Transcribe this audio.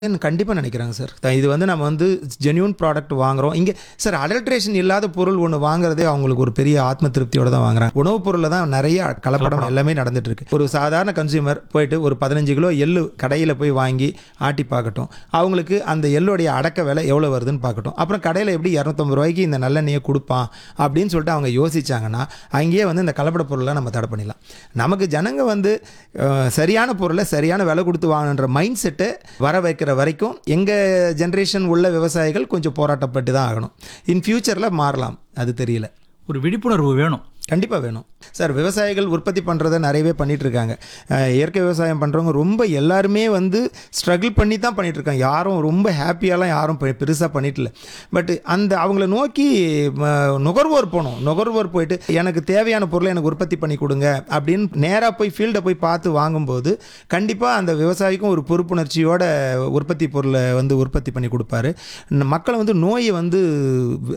கண்டிப்பா நினைக்கிறாங்க சார். இது வந்து நம்ம வந்து ஜென்யூன் ப்ராடக்ட் வாங்குறோம். இங்க சார் அடல்ட்ரேஷன் இல்லாத பொருள் ஒண்ணு வாங்குறதே அவங்களுக்கு ஒரு பெரிய ஆத்ம திருப்தியோட தான் வாங்குறாங்க. உணவுப் பொருள்ல தான் நெறைய கலப்படம் எல்லாமே நடந்துட்டு இருக்கு. ஒரு சாதாரண கன்சியூமர் போயிட்டு ஒரு 15 கிலோ எள்ளு கடையில போய் வாங்கி ஆட்டி பார்க்கட்டும். அவங்களுக்கு அந்த எள்ளுடைய அடக்க விலை எவ்வளோ வருதுன்னு பார்க்கட்டும். அப்புறம் கடையில எப்படி ரூ. 250 இந்த நல்லெண்ணெயை குடுப்பான் அப்படின்னு சொல்லிட்டு அவங்க யோசிச்சாங்கன்னா, அங்கேயே வந்து இந்த கலப்பட பொருளை நம்ம தடை பண்ணிடலாம். நமக்கு ஜனங்க வந்து சரியான பொருளை சரியான விலை கொடுத்து வாங்கணுன்ற மைண்ட் செட்டை வர வைக்கிற வரைக்கும் எங்கள் ஜென்ரேஷன் உள்ள விவசாயிகள் கொஞ்சம் போராட்டப்பட்டு தான் ஆகணும். இன் ஃபியூச்சரில் மாறலாம், அது தெரியல. ஒரு விழிப்புணர்வு வேணும். கண்டிப்பாக வேணும் சார். விவசாயிகள் உற்பத்தி பண்ணுறதை நிறையவே பண்ணிகிட்ருக்காங்க. இயற்கை விவசாயம் பண்ணுறவங்க ரொம்ப எல்லாருமே வந்து ஸ்ட்ரகிள் பண்ணி தான் பண்ணிகிட்ருக்காங்க. யாரும் ரொம்ப ஹாப்பியாலாம் யாரும் பெருசாக பண்ணிட்டல. பட் அந்த அவங்கள நோக்கி நுகர்வோர் போகணும். நுகர்வோர் போயிட்டு எனக்கு தேவையான பொருளை எனக்கு உற்பத்தி பண்ணி கொடுங்க அப்படின்னு நேராக போய் ஃபீல்டை போய் பார்த்து வாங்கும்போது கண்டிப்பாக அந்த விவசாயிக்கும் ஒரு பொறுப்புணர்ச்சியோட உற்பத்தி பொருளை வந்து உற்பத்தி பண்ணி கொடுப்பாரு. மக்களை வந்து நோயை வந்து